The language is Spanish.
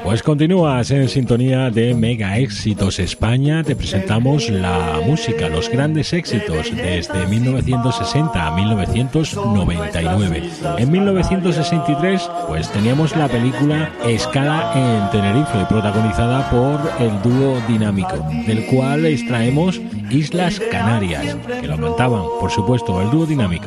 Pues continúas en sintonía de Mega Éxitos España. Te presentamos la música, los grandes éxitos desde 1960 a 1999. En 1963 pues teníamos la película Escala en Tenerife, protagonizada por el dúo Dinámico, del cual extraemos Islas Canarias, que lo cantaban, por supuesto, el dúo Dinámico.